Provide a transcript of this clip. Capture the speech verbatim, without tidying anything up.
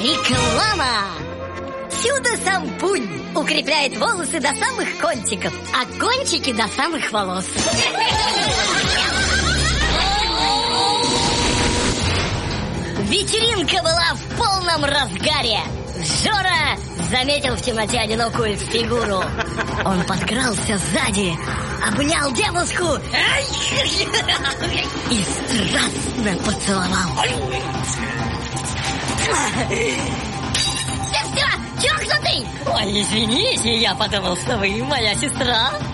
Реклама! Чудо-шампунь укрепляет волосы до самых кончиков, а кончики до самых волос. Вечеринка была в полном разгаре. Жора заметил в темноте одинокую фигуру. Он подкрался сзади, обнял девушку и страстно поцеловал. Ты все, чокнутый! Ой, извините, я подумал, что вы моя сестра.